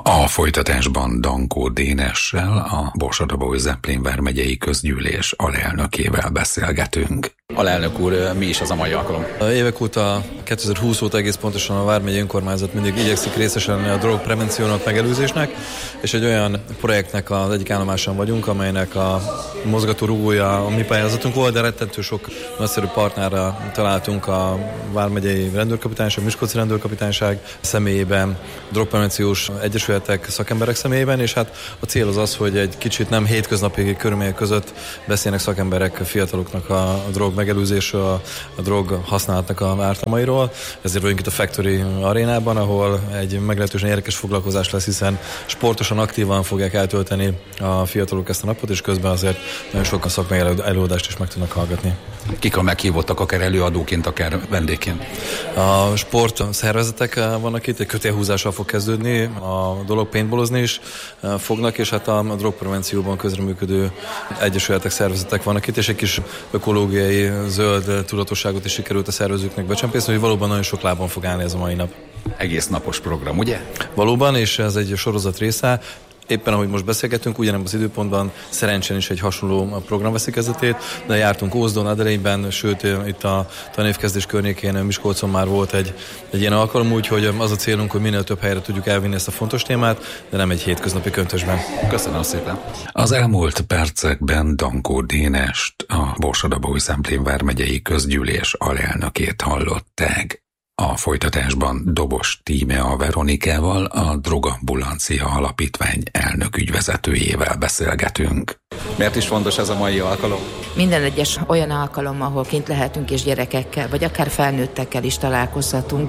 A folytatásban Dankó Dénessel, a Borsod-Abaúj Zemplén vármegyei közgyűlés alelnökével beszélgetünk. Alelnök úr, mi is az a mai alkalom? Évek óta, 2020 óta egész pontosan a vármegyei önkormányzat mindig igyekszik részes lenni a drogprevenciónak, megelőzésnek, és egy olyan projektnek az egyik állomásán vagyunk, amelynek a mozgatórugója a mi pályázatunk volt, de rettentő sok nagyszerű partnerre találtunk a vármegyei rendőrkapitányság, a Miskolci rendőrkapitányság személyében, drogprevenciós egyesületek, szakemberek személyében, és hát a cél az az, hogy egy kicsit nem hétköznapi körülmények között beszélnek szakemberek fiataloknak a drog megelőzésről, a drog használatnak a ártalmairól. Ezért vagyunk itt a Factory arénában, ahol egy meglehetősen érdekes foglalkozás lesz, hiszen sportosan, aktívan fogják eltölteni a fiatalok ezt a napot, és közben azért nagyon sokan szakmai előadást is meg tudnak hallgatni. Kik a meghívottak, akár előadóként, akár vendégként? A sportszervezetek vannak itt, egy kötélhúzással fog kezdődni, a dolog paintballozni is fognak, és hát a drogprevencióban közreműködő egyesületek, szervezetek vannak itt, és egy kis ökológiai, zöld tudatosságot is sikerült a szervezőknek becsempészni, hogy valóban nagyon sok lábon fog állni ez a mai nap. Egész napos program, ugye? Valóban, és ez egy sorozat része. Éppen ahogy most beszélgetünk, ugyanebben az időpontban szerencsén is egy hasonló program veszi kezdetét, de jártunk Ózdon, Adelényben, sőt itt a tanévkezdés környékén Miskolcon már volt egy ilyen alkalom, úgyhogy az a célunk, hogy minél több helyre tudjuk elvinni ezt a fontos témát, de nem egy hétköznapi köntösben. Köszönöm szépen. Az elmúlt percekben Dankó Dénest, a Borsod-Abaúj Zemplén vármegyei közgyűlés alelnökét hallották. A folytatásban Dobos Tímea Veronikával, a Drogambulancia Alapítvány elnök ügyvezetőjével beszélgetünk. Miért is fontos ez a mai alkalom? Minden egyes olyan alkalom, ahol kint lehetünk és gyerekekkel, vagy akár felnőttekkel is találkozhatunk,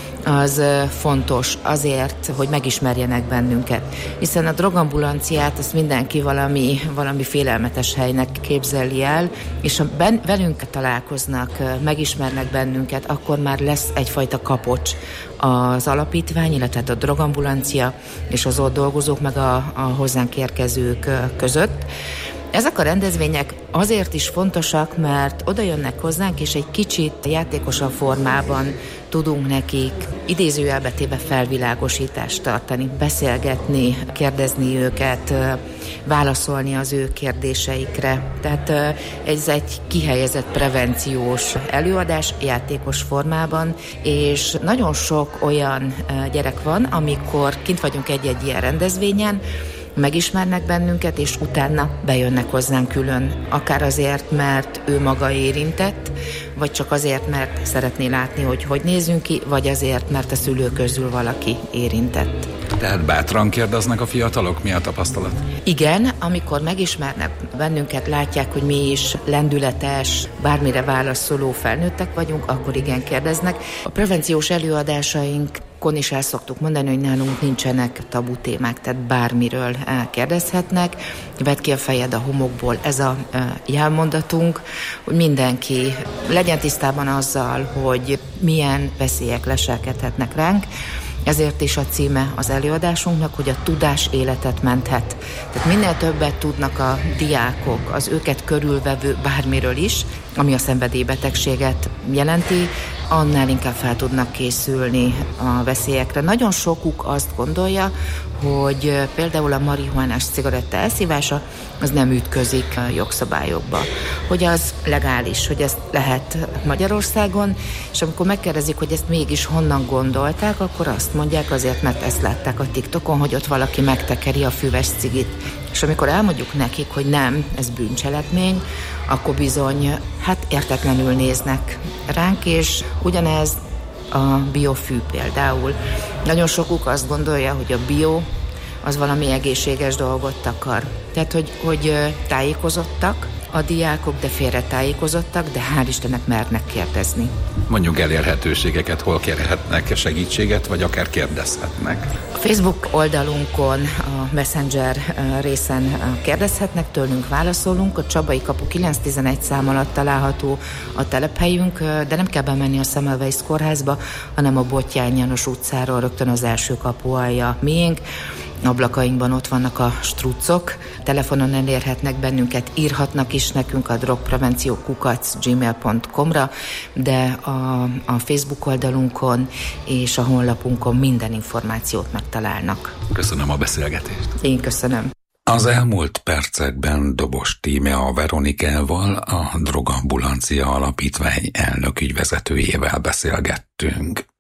az fontos azért, hogy megismerjenek bennünket. Hiszen a drogambulanciát azt mindenki valami félelmetes helynek képzeli el, és ha velünk találkoznak, megismernek bennünket, akkor már lesz egyfajta kapocs az alapítvány, illetve a drogambulancia és az ott dolgozók meg a hozzánk érkezők között. Ezek a rendezvények azért is fontosak, mert oda jönnek hozzánk, és egy kicsit játékosabb formában tudunk nekik idézőjelbetéve felvilágosítást tartani, beszélgetni, kérdezni őket, válaszolni az ő kérdéseikre. Tehát ez egy kihelyezett prevenciós előadás játékos formában, és nagyon sok olyan gyerek van, amikor kint vagyunk egy-egy ilyen rendezvényen, megismernek bennünket, és utána bejönnek hozzánk külön. Akár azért, mert ő maga érintett, vagy csak azért, mert szeretné látni, hogy nézünk ki, vagy azért, mert a szülők közül valaki érintett. Tehát bátran kérdeznek a fiatalok? Mi a tapasztalat? Igen, amikor megismernek bennünket, látják, hogy mi is lendületes, bármire válaszoló felnőttek vagyunk, akkor igen kérdeznek. A prevenciós előadásainkon is el szoktuk mondani, hogy nálunk nincsenek tabu témák, tehát bármiről kérdezhetnek. Vedd ki a fejed a homokból, ez a jelmondatunk, hogy mindenki legyen tisztában azzal, hogy milyen veszélyek leselkedhetnek ránk. Ezért is a címe az előadásunknak, hogy a tudás életet menthet. Tehát minél többet tudnak a diákok, az őket körülvevő bármiről is, ami a szenvedélybetegséget jelenti, annál inkább fel tudnak készülni a veszélyekre. Nagyon sokuk azt gondolja, hogy például a marihuánás cigaretta elszívása az nem ütközik a jogszabályokba. Hogy az legális, hogy ezt lehet Magyarországon, és amikor megkérdezik, hogy ezt mégis honnan gondolták, akkor azt mondják azért, mert ezt látták a TikTokon, hogy ott valaki megtekeri a füves cigit. És amikor elmondjuk nekik, hogy nem, ez bűncselekmény, akkor bizony, értetlenül néznek ránk, és ugyanez a biofű például. Nagyon sokuk azt gondolja, hogy a bio az valami egészséges dolgot akar. Tehát, hogy tájékozottak a diákok, de félretájékozottak, de hál' Istennek mernek kérdezni. Mondjuk elérhetőségeket, hol kérhetnek segítséget, vagy akár kérdezhetnek? A Facebook oldalunkon, a Messenger részen kérdezhetnek, tőlünk válaszolunk. A Csabai kapu 911 szám alatt található a telephelyünk, de nem kell bemenni a Semmelweis kórházba, hanem a Bottyány János utcáról rögtön az első kapu alja miénk. ablakainkban ott vannak a struccok, telefonon elérhetnek bennünket, írhatnak is nekünk a drogprevenció@gmail.com-ra, de a Facebook oldalunkon és a honlapunkon minden információt megtalálnak. Köszönöm a beszélgetést. Én köszönöm. Az elmúlt percekben Dobos Tíme a Veronikával, a Drogambulancia Alapítvány elnök ügyvezetőjével beszélgettünk.